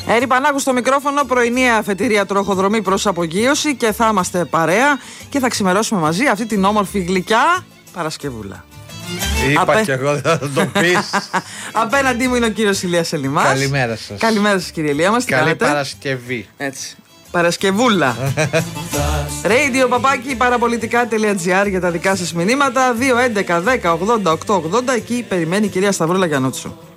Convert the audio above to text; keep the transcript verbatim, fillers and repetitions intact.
Έρη Πανάγου στο μικρόφωνο, πρωινή αφετηρία τροχοδρομή προς απογείωση και θα είμαστε παρέα και θα ξημερώσουμε μαζί αυτή την όμορφη γλυκιά Παρασκευούλα. Είπα Απέ... και εγώ, θα το πεις. Απέναντί μου είναι ο κύριος Ηλίας Ελιμάς. Καλημέρα σας. Καλημέρα σας κύριε Ηλία μας. Καλή Παρασκευή. Έτσι. Παρασκευούλα. Radio παπάκι παραπολιτικά.gr για τα δικά σας μηνύματα. Δύο έντεκα δέκα ογδόντα οκτώ ογδόντα. Εκεί περιμένει η κυρία Σταυρούλα Γιαννούτσου.